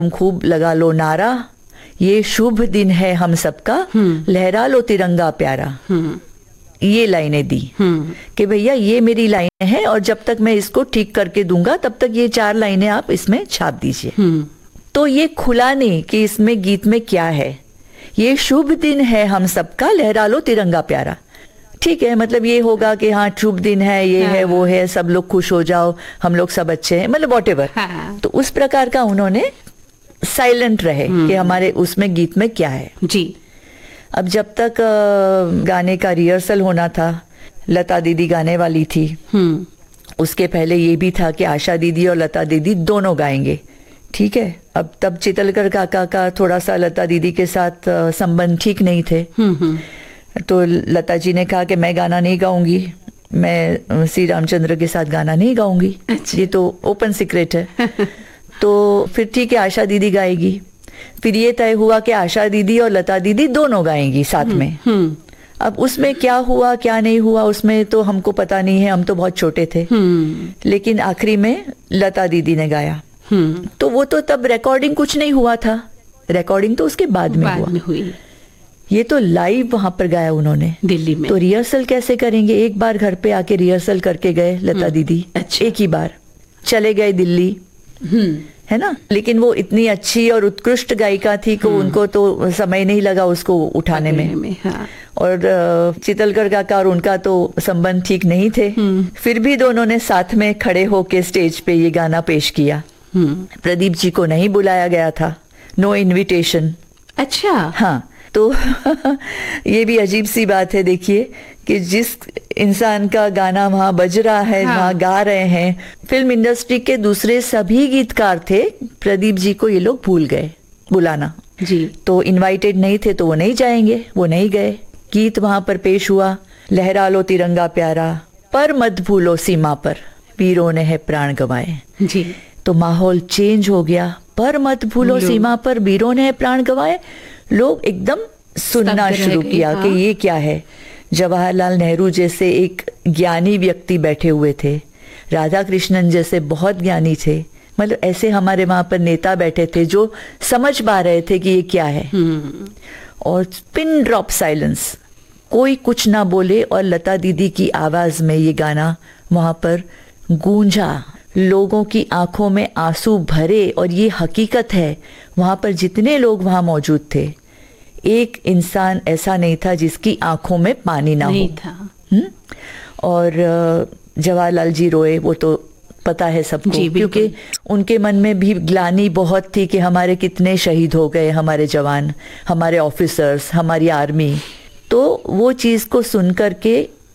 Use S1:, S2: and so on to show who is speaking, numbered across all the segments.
S1: खूब लगा लो नारा, ये शुभ दिन है हम सबका, लहरा लो तिरंगा प्यारा। ये लाइनें दी कि भैया ये मेरी लाइनें हैं और जब तक मैं इसको ठीक करके दूंगा तब तक ये 4 लाइनें आप इसमें छाप दीजिए। तो ये खुला नहीं कि इसमें गीत में क्या है। ये शुभ दिन है हम सबका, लहरा लो तिरंगा प्यारा। ठीक है, मतलब ये होगा कि हाँ शुभ दिन है, ये है वो है, सब लोग खुश हो जाओ, हम लोग सब अच्छे हैं, मतलब वॉटेवर। तो उस प्रकार का उन्होंने साइलेंट रहे कि हमारे उसमें गीत में क्या है
S2: जी।
S1: अब जब तक गाने का रिहर्सल होना था, लता दीदी गाने वाली थी। उसके पहले ये भी था कि आशा दीदी और लता दीदी दोनों गाएंगे। ठीक है, अब तब चितलकर काका का थोड़ा सा लता दीदी के साथ संबंध ठीक नहीं थे। तो लता जी ने कहा कि मैं गाना नहीं गाऊंगी, मैं श्री रामचंद्र के साथ गाना नहीं गाऊंगी। ये तो ओपन सीक्रेट है। तो फिर ठीक है, आशा दीदी गाएगी। फिर ये तय हुआ कि आशा दीदी और लता दीदी दोनों गाएंगी साथ में। अब उसमें क्या हुआ क्या नहीं हुआ उसमें तो हमको पता नहीं है, हम तो बहुत छोटे थे। लेकिन आखिरी में लता दीदी ने गाया। तो वो तो तब रिकॉर्डिंग कुछ नहीं हुआ था, रिकॉर्डिंग तो उसके बाद में हुई। ये तो लाइव वहां पर गाया उन्होंने
S2: दिल्ली में।
S1: तो रिहर्सल कैसे करेंगे? एक बार घर पे आके रिहर्सल करके गए लता दीदी।
S2: अच्छा।
S1: एक ही बार चले गए दिल्ली, है ना। लेकिन वो इतनी अच्छी और उत्कृष्ट गायिका थी कि उनको तो समय नहीं लगा उसको उठाने में।
S2: हाँ।
S1: और चितलकर काका और उनका तो संबंध ठीक नहीं थे। फिर भी दोनों ने साथ में खड़े होके स्टेज पे ये गाना पेश किया। प्रदीप जी को नहीं बुलाया गया था, नो इनविटेशन।
S2: अच्छा।
S1: हाँ, तो ये भी अजीब सी बात है। देखिए कि जिस इंसान का गाना वहां बज रहा है, वहां गा रहे हैं, फिल्म इंडस्ट्री के दूसरे सभी गीतकार थे, प्रदीप जी को ये लोग भूल गए बुलाना
S2: जी।
S1: तो इनवाइटेड नहीं थे तो वो नहीं जाएंगे, वो नहीं गए। गीत वहां पर पेश हुआ, लहरा लो तिरंगा प्यारा, पर मत भूलो सीमा पर, वीरों ने है प्राण गंवाए
S2: जी।
S1: तो माहौल चेंज हो गया। पर मत भूलो सीमा पर, वीरों ने है प्राण गंवाए। लोग एकदम सुनना शुरू किया कि ये क्या है। जवाहरलाल नेहरू जैसे एक ज्ञानी व्यक्ति बैठे हुए थे, राधा कृष्णन जैसे बहुत ज्ञानी थे, मतलब ऐसे हमारे वहां पर नेता बैठे थे जो समझ पा रहे थे कि ये क्या है। और पिन ड्रॉप साइलेंस, कोई कुछ ना बोले और लता दीदी की आवाज में ये गाना वहां पर गूंजा। लोगों की आंखों में आंसू भरे और ये हकीकत है, वहां पर जितने लोग वहां मौजूद थे, एक इंसान ऐसा नहीं था जिसकी आंखों में पानी ना
S2: नहीं
S1: हो
S2: था।
S1: और जवाहरलाल जी रोए, वो तो पता है सबको, क्योंकि उनके मन में भी ग्लानि बहुत थी कि हमारे कितने शहीद हो गए, हमारे जवान, हमारे ऑफिसर्स, हमारी आर्मी। तो वो चीज को सुन करके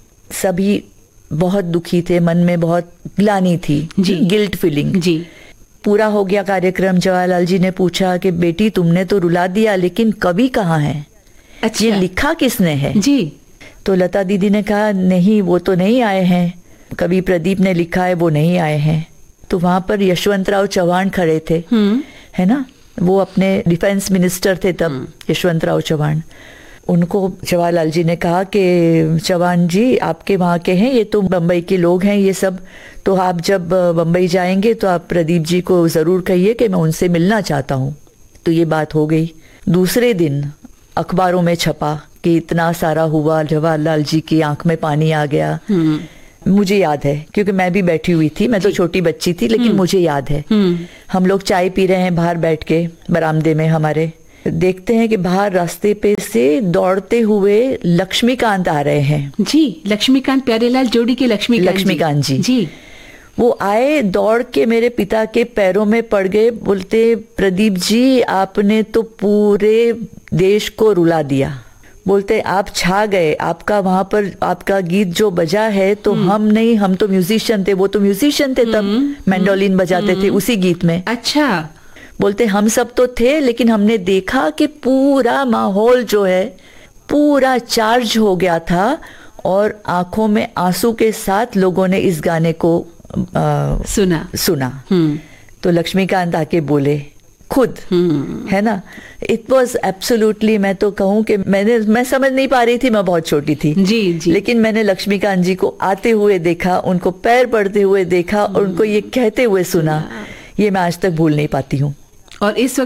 S1: सभी बहुत दुखी थे, मन में बहुत ग्लानि थी, गिल्ट फीलिंग
S2: जी।
S1: पूरा हो गया कार्यक्रम। जवाहरलाल जी ने पूछा कि बेटी तुमने तो रुला दिया, लेकिन कवि कहाँ है?
S2: अच्छा।
S1: ये लिखा किसने है?
S2: जी।
S1: तो लता दीदी ने कहा नहीं, वो तो नहीं आए हैं, कवि प्रदीप ने लिखा है, वो नहीं आए हैं। तो वहां पर यशवंतराव चौहान खड़े थे, है ना, वो अपने डिफेंस मिनिस्टर थे तब, यशवंतराव चौहान। उनको जवाहरलाल जी ने कहा कि चौहान जी आपके वहाँ के हैं, ये तो बम्बई के लोग हैं ये सब, तो आप जब बम्बई जाएंगे तो आप प्रदीप जी को ज़रूर कहिए कि मैं उनसे मिलना चाहता हूँ। तो ये बात हो गई। दूसरे दिन अखबारों में छपा कि इतना सारा हुआ, जवाहरलाल जी की आंख में पानी आ गया। मुझे याद है क्योंकि मैं भी बैठी हुई थी, मैं तो छोटी बच्ची थी, लेकिन मुझे याद है। हम लोग चाय पी रहे हैं बाहर बैठ के बरामदे में हमारे, देखते हैं कि बाहर रास्ते पे से दौड़ते हुए लक्ष्मीकांत आ रहे हैं।
S2: जी, लक्ष्मीकांत, प्यारेलाल जोड़ी के लक्ष्मीकांत
S1: जी। वो आए, दौड़ के मेरे पिता के पैरों में पड़ गए, बोलते प्रदीप जी आपने तो पूरे देश को रुला दिया। बोलते आप छा गए, आपका वहां पर आपका गीत जो बजा है तो हम नहीं, हम तो म्यूजिशियन थे, वो तो म्यूजिशियन थे तब, मैंडोलिन बजाते थे उसी गीत में।
S2: अच्छा।
S1: बोलते हम सब तो थे, लेकिन हमने देखा कि पूरा माहौल जो है पूरा चार्ज हो गया था और आंखों में आंसू के साथ लोगों ने इस गाने को सुना। तो लक्ष्मीकांत आके बोले खुद, है ना। इट वॉज एब्सोल्युटली, मैं तो कहूँ कि मैं समझ नहीं पा रही थी, मैं बहुत छोटी थी
S2: जी।
S1: लेकिन मैंने लक्ष्मीकांत जी को आते हुए देखा, उनको पैर पड़ते हुए देखा और उनको ये कहते हुए सुना। ये मैं आज तक भूल नहीं पाती हूँ।
S2: और इस